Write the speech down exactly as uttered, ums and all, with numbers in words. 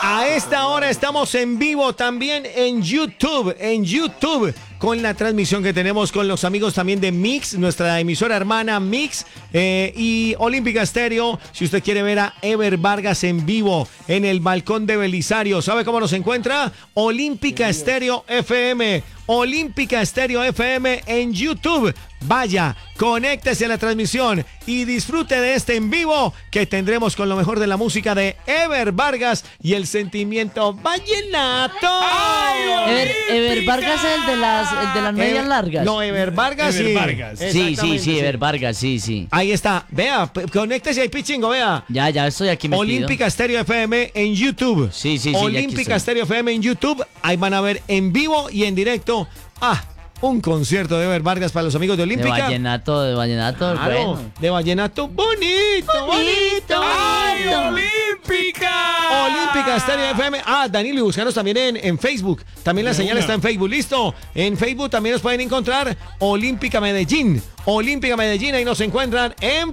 A esta hora estamos en vivo también en YouTube, en YouTube, con la transmisión que tenemos con los amigos también de Mix, nuestra emisora hermana Mix eh, y Olímpica Estéreo. Si usted quiere ver a Ever Vargas en vivo en el balcón de Belisario, ¿sabe cómo nos encuentra? Olímpica Estéreo F M. Olímpica Estéreo F M en YouTube. Vaya, conéctese a la transmisión y disfrute de este en vivo que tendremos con lo mejor de la música de Ever Vargas y el sentimiento vallenato. Ever, Ever Vargas es el de las, el de las medias Ever, largas. No, Ever Vargas, Ever sí. Vargas. Sí, sí, sí, Ever Vargas, sí, sí. Ahí está, vea, p- conéctese ahí, pichingo, vea. Ya, ya estoy aquí metido. Olímpica Estéreo F M en YouTube. Sí, sí, sí, ya aquí Olímpica estoy. Estéreo F M en YouTube. Ahí van a ver en vivo y en directo. Ah, un concierto de Ever Vargas para los amigos de De Olímpica. vallenato, de vallenato, Claro, bueno. de vallenato bonito, bonito. ¡Ay, bonito. Olímpica! Olímpica Estéreo F M. Ah, Danilo, y buscaros también en, en Facebook. También la De señal una. está en Facebook. Listo. En Facebook también nos pueden encontrar Olímpica Medellín. Olímpica Medellín, ahí nos encuentran en